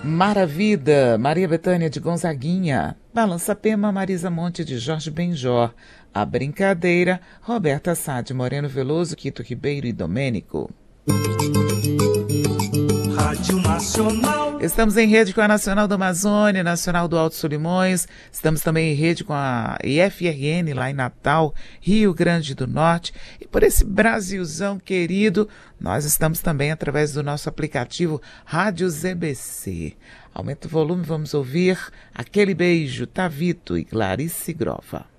Maravida, Maria Bethânia de Gonzaguinha. Balança Pema, Marisa Monte de Jorge Benjor. A Brincadeira, Roberta Sá de Moreno Veloso, Quito Ribeiro e Domênico. Rádio Nacional. Estamos em rede com a Nacional da Amazônia, Nacional do Alto Solimões. Estamos também em rede com a IFRN lá em Natal, Rio Grande do Norte. E por esse Brasilzão querido, nós estamos também através do nosso aplicativo Rádio ZBC. Aumenta o volume, vamos ouvir Aquele Beijo, Tavito e Clarice Grova.